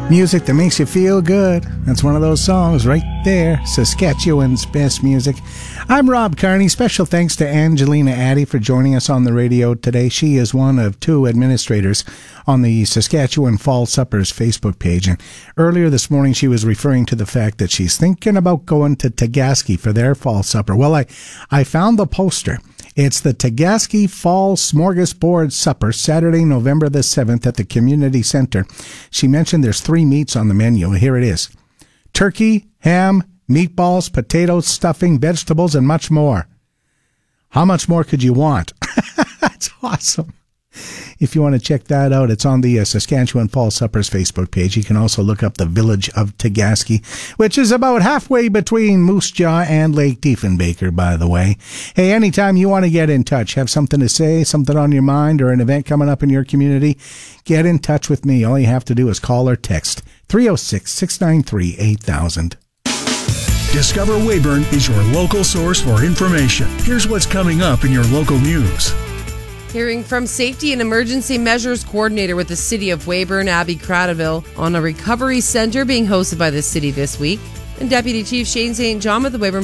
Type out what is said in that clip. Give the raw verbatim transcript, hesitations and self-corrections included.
Music that makes you feel good. That's one of those songs right there. Saskatchewan's best music. I'm Rob Carney. Special thanks to Angelina Addy for joining us on the radio today. She is one of two administrators on the Saskatchewan Fall Suppers Facebook page. And earlier this morning, she was referring to the fact that she's thinking about going to Tegasky for their Fall Supper. Well, I, I found the poster. It's the Tegasky Fall Smorgasbord Supper, Saturday, November the seventh at the Community Center. She mentioned there's three meats on the menu. Here it is. Turkey, ham, meatballs, potatoes, stuffing, vegetables, and much more. How much more could you want? That's awesome. If you want to check that out, it's on the uh, Saskatchewan Fall Suppers Facebook page. You can also look up the village of Tegasky, which is about halfway between Moose Jaw and Lake Diefenbaker, by the way. Hey, anytime you want to get in touch, have something to say, something on your mind, or an event coming up in your community, get in touch with me. All you have to do is call or text three oh six, six nine three, eight thousand. Discover Weyburn is your local source for information. Here's what's coming up in your local news. Hearing from Safety and Emergency Measures Coordinator with the City of Weyburn, Abby Cradaville, on a recovery center being hosted by the city this week. And Deputy Chief Shane Saint John with the Weyburn